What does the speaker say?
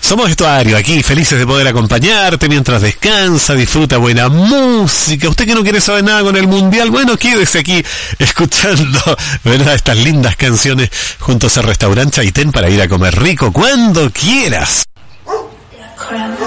Somos Estuario, aquí felices de poder acompañarte mientras descansa, disfruta buena música. Usted que no quiere saber nada con el mundial, bueno, quédese aquí escuchando, ¿verdad?, estas lindas canciones juntos al restaurante Chaitén para ir a comer rico cuando quieras.